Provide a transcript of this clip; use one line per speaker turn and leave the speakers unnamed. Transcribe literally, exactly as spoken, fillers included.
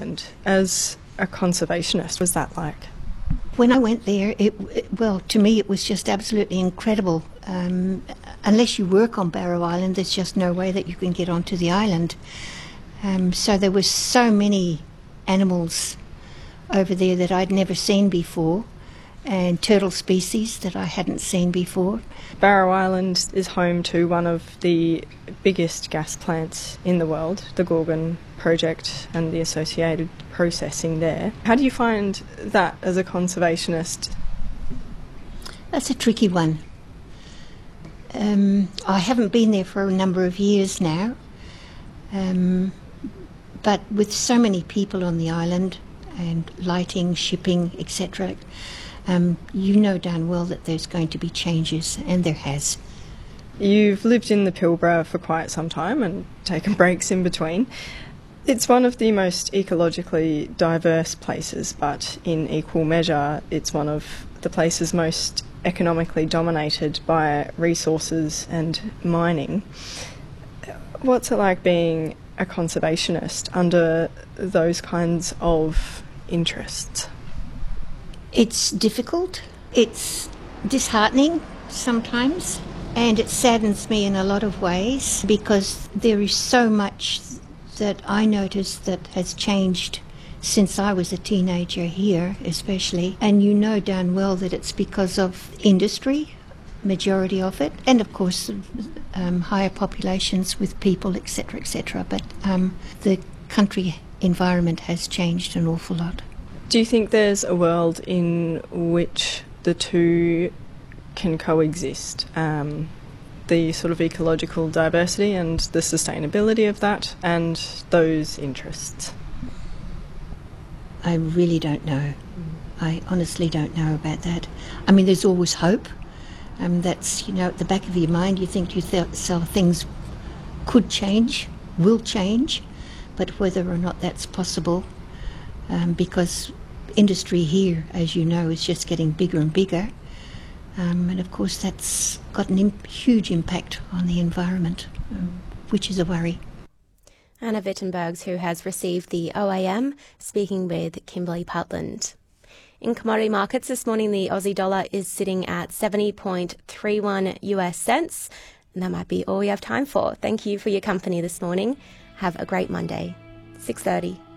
Island. As a conservationist, what was that like?
When I went there, it, it, well, to me it was just absolutely incredible. Um, unless you work on Barrow Island, there's just no way that you can get onto the island. Um, so there were so many animals over there that I'd never seen before, and turtle species that I hadn't seen before.
Barrow Island is home to one of the biggest gas plants in the world, the Gorgon project and the associated processing there. How do you find that as a conservationist?
That's a tricky one. Um, I haven't been there for a number of years now, um, but with so many people on the island and lighting, shipping, et cetera, Um, you know darn well that there's going to be changes, and there has.
You've lived in the Pilbara for quite some time and taken breaks in between. It's one of the most ecologically diverse places, but in equal measure it's one of the places most economically dominated by resources and mining. What's it like being a conservationist under those kinds of interests?
It's difficult, it's disheartening sometimes, and it saddens me in a lot of ways because there is so much that I notice that has changed since I was a teenager here especially, and you know darn well that it's because of industry, majority of it, and of course um, higher populations with people, et cetera, et cetera. But um, the country environment has changed an awful lot.
Do you think there's a world in which the two can coexist? Um, the sort of ecological diversity and the sustainability of that and those interests?
I really don't know. I honestly don't know about that. I mean, there's always hope. Um, that's, you know, at the back of your mind, you think to yourself things could change, will change, but whether or not that's possible, um, because industry here, as you know, is just getting bigger and bigger, um, and of course that's got a imp- huge impact on the environment, um, which is a worry.
Anna Wittenbergs, who has received the O A M, speaking with Kimberly Putland. In commodity markets this morning, the Aussie dollar is sitting at seventy point three one U S cents, and that might be all we have time for. Thank you for your company this morning. Have a great Monday. six thirty.